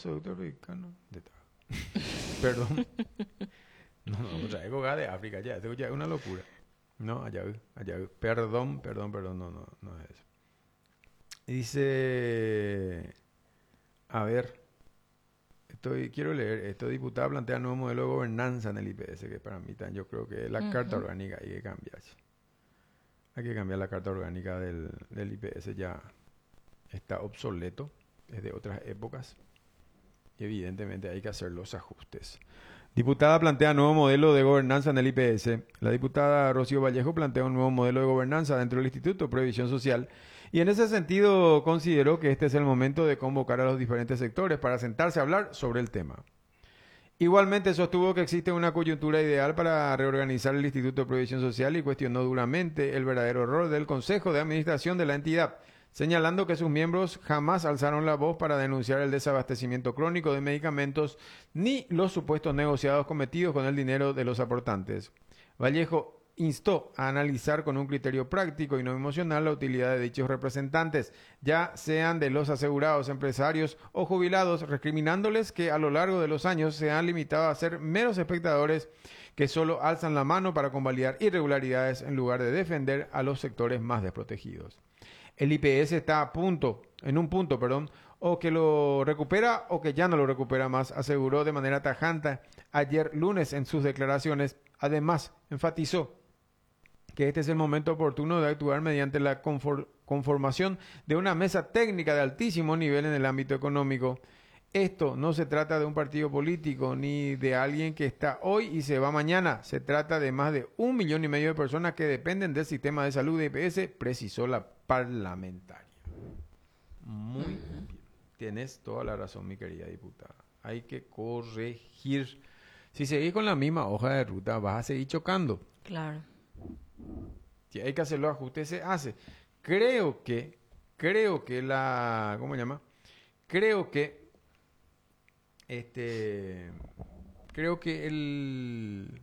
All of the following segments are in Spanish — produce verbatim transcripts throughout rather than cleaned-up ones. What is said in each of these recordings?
gasoducto africano de tabaco. Perdón. No, no, traigo gas de África ya, eso ya es una locura. No, allá, allá, perdón, perdón, perdón, no, no, no es eso. Dice, a ver, estoy, quiero leer, esto diputada plantea nuevo modelo de gobernanza en el I P S, que para mí tan, yo creo que la uh-huh. carta orgánica hay que cambiarse. Hay que cambiar la carta orgánica del, del I P S, ya está obsoleto, es de otras épocas, y evidentemente hay que hacer los ajustes. Diputada plantea nuevo modelo de gobernanza en el I P S. La diputada Rocío Vallejo plantea un nuevo modelo de gobernanza dentro del Instituto de Previsión Social y en ese sentido consideró que este es el momento de convocar a los diferentes sectores para sentarse a hablar sobre el tema. Igualmente sostuvo que existe una coyuntura ideal para reorganizar el Instituto de Previsión Social y cuestionó duramente el verdadero rol del Consejo de Administración de la entidad, señalando que sus miembros jamás alzaron la voz para denunciar el desabastecimiento crónico de medicamentos ni los supuestos negociados cometidos con el dinero de los aportantes. Vallejo instó a analizar con un criterio práctico y no emocional la utilidad de dichos representantes, ya sean de los asegurados, empresarios o jubilados, recriminándoles que a lo largo de los años se han limitado a ser meros espectadores que solo alzan la mano para convalidar irregularidades en lugar de defender a los sectores más desprotegidos. El I P S está a punto, en un punto, perdón, o que lo recupera o que ya no lo recupera más, aseguró de manera tajante ayer lunes en sus declaraciones. Además, enfatizó que este es el momento oportuno de actuar mediante la confor- conformación de una mesa técnica de altísimo nivel en el ámbito económico. Esto no se trata de un partido político ni de alguien que está hoy y se va mañana. Se trata de más de un millón y medio de personas que dependen del sistema de salud de I P S, precisó la parlamentaria. Muy bien. Tienes toda la razón, mi querida diputada. Hay que corregir. Si seguís con la misma hoja de ruta, vas a seguir chocando. Claro. Si hay que hacer los ajustes, se hace. Creo que, creo que la, ¿cómo se llama? Creo que Este, creo que el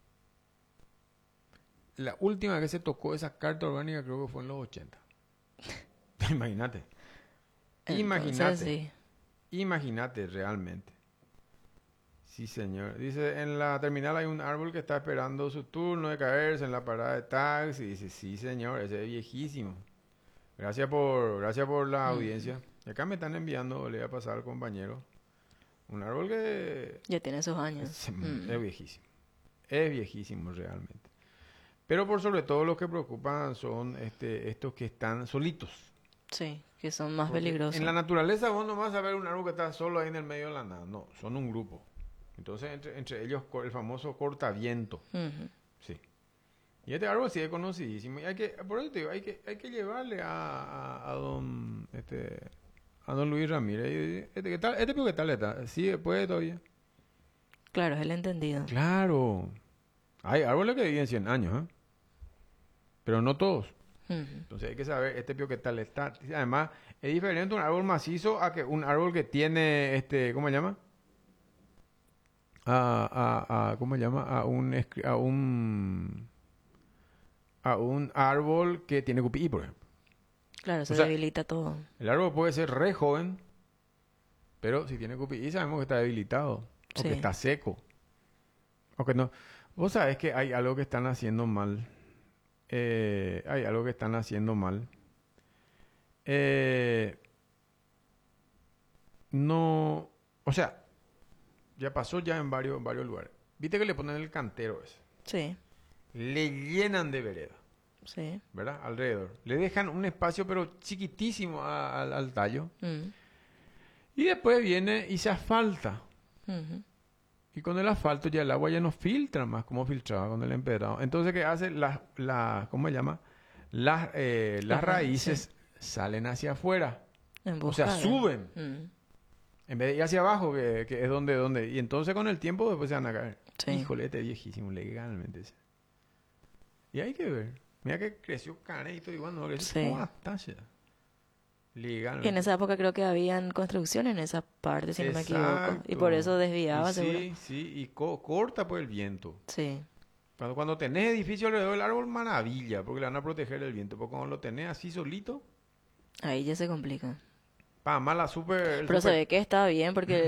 la última vez que se tocó esa carta orgánica creo que fue en los ochenta. Imagínate. Imagínate. Sí. Imagínate realmente. Sí, señor. Dice, en la terminal hay un árbol que está esperando su turno de caerse en la parada de taxi. Dice, sí, señor, ese es viejísimo. Gracias por, gracias por la mm. audiencia. Y acá me están enviando, le voy a pasar al compañero. Un árbol que... Ya tiene sus años. Es, mm. es viejísimo. Es viejísimo realmente. Pero por sobre todo los que preocupan son este, estos que están solitos. Sí, que son más Porque peligrosos. En la naturaleza vos no vas a ver un árbol que está solo ahí en el medio de la nada. No, son un grupo. Entonces entre, entre ellos el famoso cortaviento. Uh-huh. Sí. Y este árbol sí es conocidísimo. Y hay que, por eso te digo, hay que, hay que llevarle a, a, a don... este a don Luis Ramírez. Este, ¿qué tal? ¿Este qué tal está? ¿Sí puede todavía? Claro, es el entendido. Claro. Hay árboles que viven cien años, ¿eh? Pero no todos. Uh-huh. Entonces hay que saber este pio qué tal está. Además, es diferente un árbol macizo a que un árbol que tiene, este, ¿cómo se llama? A, a, a ¿cómo se llama? A un, a un, a un árbol que tiene cupí, por ejemplo. Claro, se o sea, debilita todo. El árbol puede ser re joven, pero si tiene cupí, sabemos que está debilitado, sí. O que está seco, o que no. Vos sabés que hay algo que están haciendo mal. Eh, hay algo que están haciendo mal. Eh, no, o sea, ya pasó ya en varios, en varios lugares. ¿Viste que le ponen el cantero ese? Sí. Le llenan de vereda. Sí. ¿Verdad? Alrededor. Le dejan un espacio pero chiquitísimo a, a, al tallo. Mm. Y después viene y se asfalta. Uh-huh. Y con el asfalto ya el agua ya no filtra más como filtraba con el empedrado. Entonces, ¿qué hace? Las, la, ¿cómo se llama? Las, eh, las Ajá, raíces sí. salen hacia afuera. O sea, suben. Mm. En vez de ir hacia abajo, que, que es donde, donde... Y entonces con el tiempo después se van a caer. Sí. Híjole, este viejísimo, legalmente. Y hay que ver. Mira que creció careito, igual no creció sí. como una tacha. Legalmente. En esa época creo que habían construcción en esa parte, si Exacto. no me equivoco. Y por eso desviaba, y sí, seguro. Sí, sí, y co- corta por el viento. Sí. Cuando, cuando tenés edificio alrededor del árbol, maravilla, porque le van a proteger el viento. Porque cuando lo tenés así solito... Ahí ya se complica. Pa, mala, súper... Pero super... se ve que está bien, porque